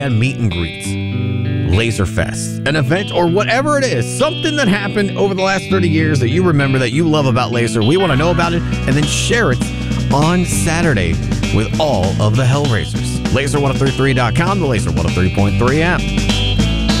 and meet and greets, Laser Fest, an event or whatever it is, something that happened over the last 30 years that you remember that you love about Laser. We want to know about it and then share it on Saturday with all of the Hellraisers. Laser1033.com, the Laser 103.3 app.